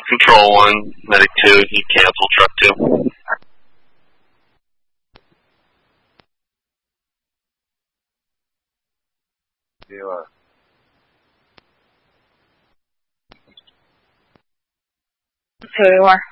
Control 1, Medic 2, you cancel Truck 2. Zero. Who you are?